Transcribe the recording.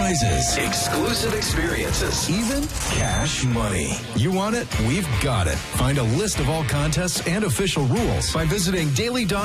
prizes, exclusive experiences, even cash money. You want it? We've got it. Find a list of all contests and official rules by visiting Daily